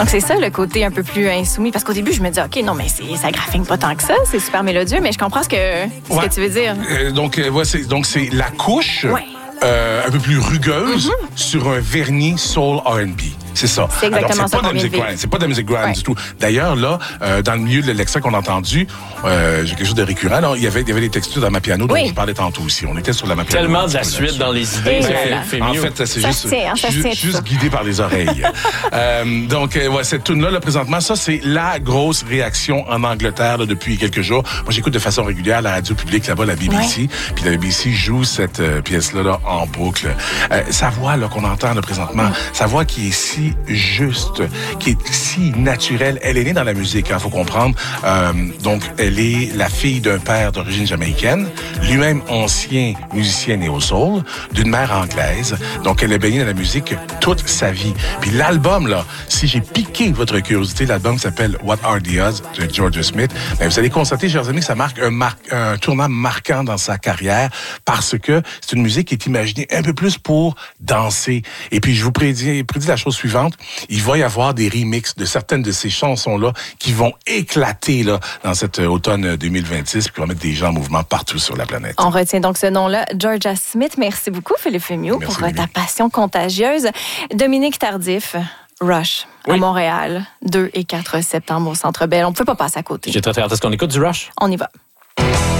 Donc, c'est ça le côté un peu plus insoumis. Parce qu'au début, je me dis, OK, non, mais ça graffine pas tant que ça. C'est super mélodieux, mais je comprends ce que tu veux dire. Donc, c'est la couche un peu plus rugueuse sur un vernis soul R&B. C'est ça. C'est exactement ça. C'est pas de la musique grind du tout. D'ailleurs, là, dans le milieu de l'extrait qu'on a entendu, j'ai quelque chose de récurrent. Alors, il y avait des textures dans ma piano dont je parlais tantôt aussi. On était sur la piano. Tellement de la suite dans les idées. En fait, c'est juste guidé par les oreilles. Donc, cette tune-là, là, présentement, ça, c'est la grosse réaction en Angleterre là, depuis quelques jours. Moi, j'écoute de façon régulière la radio publique là-bas, la BBC. Puis la BBC joue cette pièce-là là, en boucle. Sa voix là, qu'on entend là, présentement, sa voix qui est si juste, qui est si naturelle. Elle est née dans la musique, il faut comprendre. Donc, elle est la fille d'un père d'origine jamaïcaine, lui-même ancien musicien néo-soul, d'une mère anglaise. Donc, elle est baignée dans la musique toute sa vie. Puis l'album, là, si j'ai piqué votre curiosité, l'album s'appelle What Are the Odds de Georgia Smith. Mais vous allez constater, chers amis, que ça marque un tournant marquant dans sa carrière parce que c'est une musique qui est imaginée un peu plus pour danser. Et puis, je vous prédis la chose suivante. Il va y avoir des remixes de certaines de ces chansons-là qui vont éclater là, dans cet automne 2026 puis qui vont mettre des gens en mouvement partout sur la planète. On retient donc ce nom-là, Georgia Smith. Merci beaucoup, Philippe Fémiot, pour ta passion contagieuse. Dominique Tardif, Rush, à Montréal, 2 et 4 septembre au Centre Bell. On ne peut pas passer à côté. J'ai très hâte à ce qu'on écoute du Rush. On y va.